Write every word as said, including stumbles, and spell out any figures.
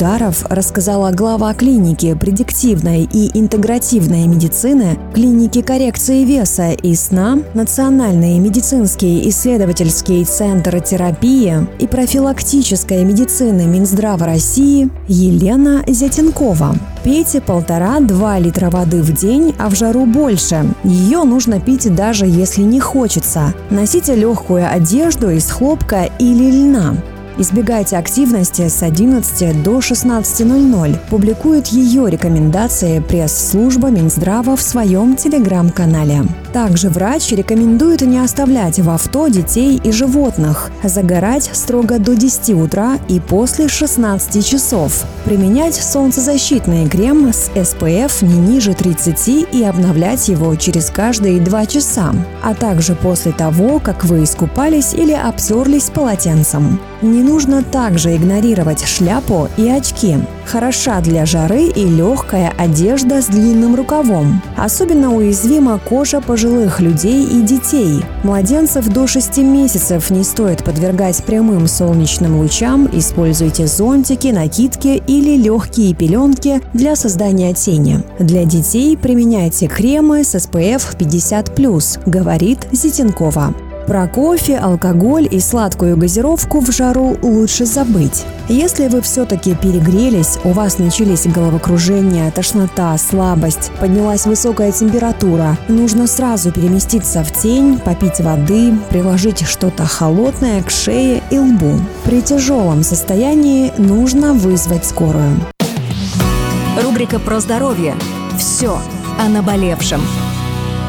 Ударов рассказала глава клиники предиктивной и интегративной медицины, клиники коррекции веса и сна, Национальный медицинский исследовательский центр терапии и профилактической медицины Минздрава России Елена Зятенкова. Пейте полтора-два литра воды в день, а в жару больше. Ее нужно пить даже если не хочется. Носите легкую одежду из хлопка или льна. Избегайте активности с одиннадцати до шестнадцати ноль-ноль. Публикует ее рекомендации пресс-служба Минздрава в своем телеграм-канале. Также врач рекомендует не оставлять в авто детей и животных, загорать строго до десяти утра и после шестнадцати часов, применять солнцезащитный крем с эс пэ эф не ниже тридцати и обновлять его через каждые два часа, а также после того, как вы искупались или обтерлись полотенцем. Не нужно также игнорировать шляпу и очки. Хороша для жары и легкая одежда с длинным рукавом. Особенно уязвима кожа пожилых людей и детей. Младенцев до шести месяцев не стоит подвергать прямым солнечным лучам. Используйте зонтики, накидки или легкие пеленки для создания тени. Для детей применяйте кремы с эс пэ эф пятьдесят плюс, говорит Зятенкова. Про кофе, алкоголь и сладкую газировку в жару лучше забыть. Если вы все-таки перегрелись, у вас начались головокружение, тошнота, слабость, поднялась высокая температура, нужно сразу переместиться в тень, попить воды, приложить что-то холодное к шее и лбу. При тяжелом состоянии нужно вызвать скорую. Рубрика «Про здоровье». Все о наболевшем.